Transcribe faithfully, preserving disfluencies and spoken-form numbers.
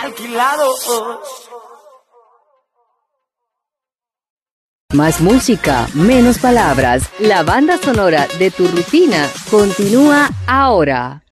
alquilados. Más música, menos palabras. La banda sonora de tu rutina continúa ahora.